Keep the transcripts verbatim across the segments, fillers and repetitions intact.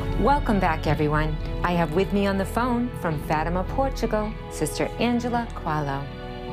Welcome back, everyone. I have with me on the phone from Fatima, Portugal, Sister Angela Coelho.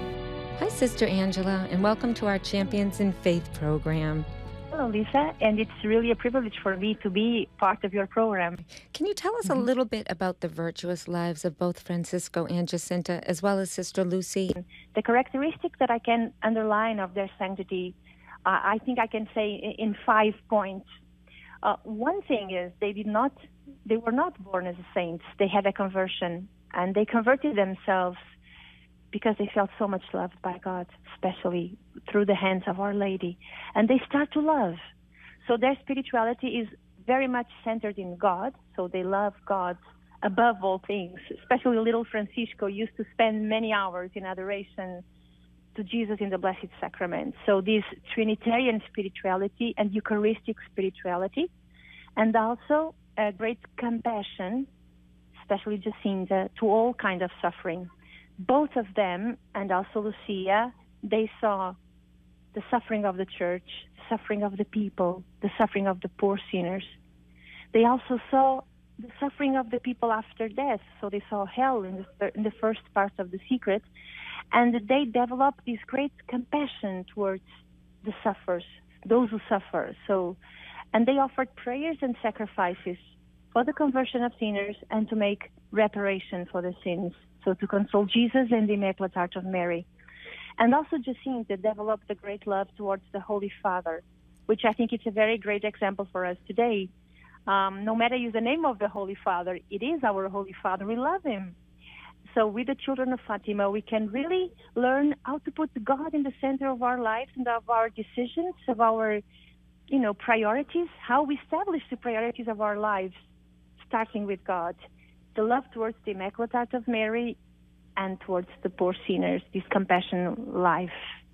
Hi, Sister Angela, and welcome to our Champions in Faith program. Hello, Lisa, and it's really a privilege for me to be part of your program. Can you tell us Mm-hmm. a little bit about the virtuous lives of both Francisco and Jacinta, as well as Sister Lucy? The characteristic that I can underline of their sanctity, uh, I think I can say in five points. Uh, one thing is they did not, they were not born as saints. They had a conversion, and they converted themselves because they felt so much loved by God, especially through the hands of Our Lady. And they start to love. So their spirituality is very much centered in God. So they love God above all things. Especially little Francisco used to spend many hours in adoration to Jesus in the Blessed Sacrament. So this Trinitarian spirituality and Eucharistic spirituality, and also a great compassion, especially Jacinta, to all kind of suffering. Both of them, and also Lucia, they saw the suffering of the church, the suffering of the people, the suffering of the poor sinners. They also saw the suffering of the people after death. So they saw hell in the, in the first part of The Secret. And they developed this great compassion towards the sufferers, those who suffer. So, and they offered prayers and sacrifices for the conversion of sinners and to make reparation for the sins. So to console Jesus and the Immaculate Heart of Mary. And also Jacinta developed a great love towards the Holy Father, which I think is a very great example for us today. Um, no matter the name of the Holy Father, it is our Holy Father. We love him. So with the children of Fatima, we can really learn how to put God in the center of our lives and of our decisions, of our, you know, priorities, how we establish the priorities of our lives, starting with God. The love towards the Immaculate Heart of Mary and towards the poor sinners, this compassion life.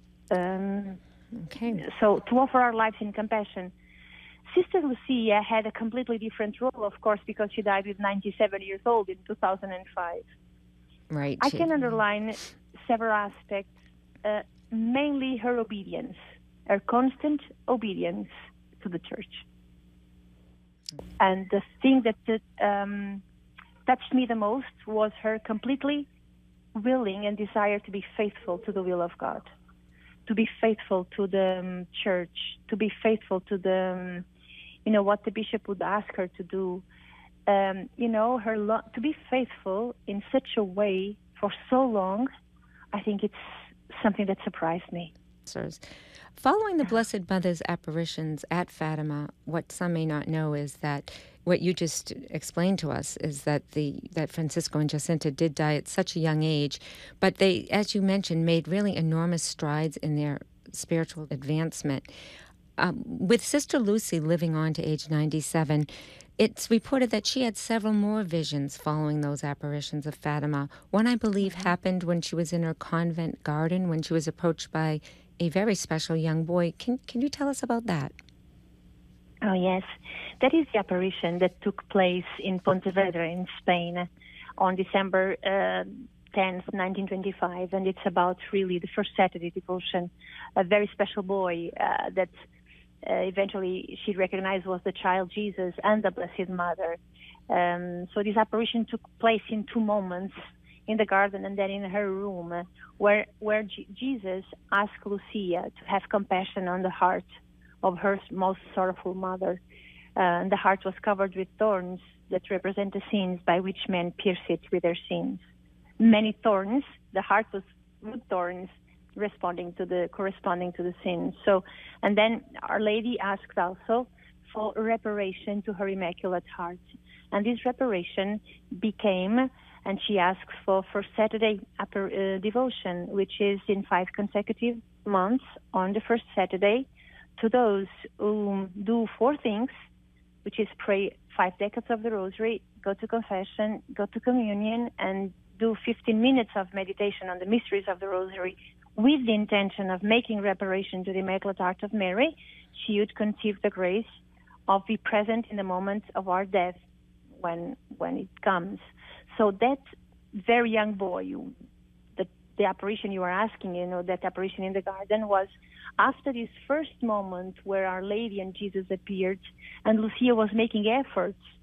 Um, okay. So to offer our lives in compassion. Sister Lucia had a completely different role, of course, because she died with ninety-seven years old in two thousand five. Right. I can underline several aspects, uh, mainly her obedience, her constant obedience to the Church. And the thing that... Um, touched me the most was her completely willing and desire to be faithful to the will of God, to be faithful to the um, church, to be faithful to the, um, you know, what the bishop would ask her to do. Um, you know, her lo- to be faithful in such a way for so long, I think it's something that surprised me. Following the Blessed Mother's apparitions at Fatima, what some may not know is that what you just explained to us is that the that Francisco and Jacinta did die at such a young age, but they, as you mentioned, made really enormous strides in their spiritual advancement. Um, with Sister Lucy living on to age ninety-seven, it's reported that she had several more visions following those apparitions of Fatima. One, I believe, mm-hmm. happened when she was in her convent garden, when she was approached by a very special young boy. Can can you tell us about that? Oh, yes. That is the apparition that took place in Pontevedra in Spain on December uh, tenth, nineteen twenty-five, and it's about really the first Saturday devotion. A very special boy uh, that uh, eventually she recognized was the child Jesus and the Blessed Mother. Um, so this apparition took place in two moments, in the garden and then in her room, where where G- Jesus asked Lucia to have compassion on the heart of her most sorrowful mother. Uh, and the heart was covered with thorns that represent the sins by which men pierce it with their sins. Many thorns, the heart was with thorns responding to the, corresponding to the sins. So, and then Our Lady asked also for reparation to her Immaculate Heart. And this reparation became, and she asks for First Saturday upper, uh, devotion, which is in five consecutive months on the first Saturday, to those who do four things, which is pray five decades of the Rosary, go to confession, go to communion, and do fifteen minutes of meditation on the mysteries of the Rosary with the intention of making reparation to the Immaculate Heart of Mary. She would conceive the grace of be present in the moment of our death when when it comes. So that very young boy, the, the apparition you were asking, you know, that apparition in the garden was after this first moment where Our Lady and Jesus appeared, and Lucia was making efforts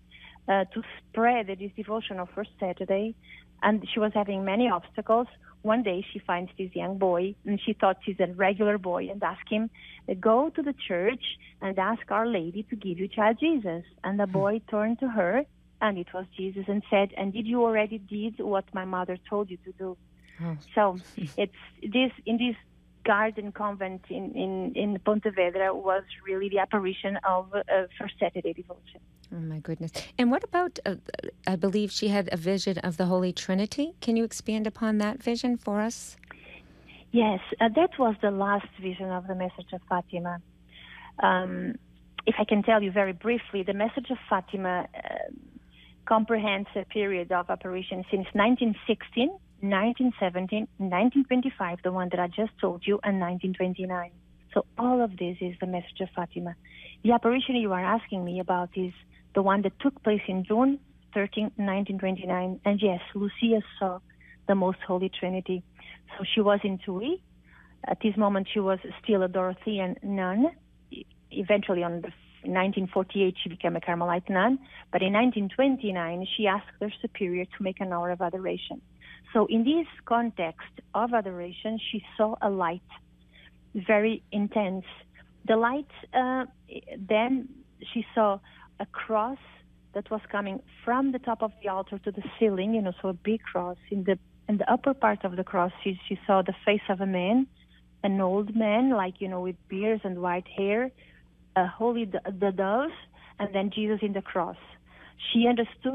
uh, to spread this devotion of First Saturday, and she was having many obstacles. One day she finds this young boy, and she thought he's a regular boy, and asked him, go to the church and ask Our Lady to give you child Jesus. And the boy turned to her, and it was Jesus, and said, and did you already did what my mother told you to do? Oh. So it's this in this garden convent in, in, in Pontevedra was really the apparition of uh, First Saturday devotion. Oh, my goodness. And what about, uh, I believe she had a vision of the Holy Trinity. Can you expand upon that vision for us? Yes, uh, that was the last vision of the Message of Fatima. Um, if I can tell you very briefly, the Message of Fatima uh, comprehends a period of apparition since nineteen sixteen, nineteen seventeen, nineteen twenty-five, the one that I just told you, and nineteen twenty-nine. So all of this is the Message of Fatima. The apparition you are asking me about is the one that took place in June thirteenth, nineteen twenty-nine. And yes, Lucia saw the Most Holy Trinity. So she was in Tui. At this moment, she was still a Dorothean nun. Eventually, on the nineteen forty-eight, she became a Carmelite nun. But in nineteen twenty-nine, she asked her superior to make an hour of adoration. So in this context of adoration, she saw a light, very intense. The light, uh, then she saw a cross that was coming from the top of the altar to the ceiling, you know, so a big cross. In the in the upper part of the cross, she, she saw the face of a man, an old man, like, you know, with beard and white hair, a holy the dove, and then Jesus in the cross. She understood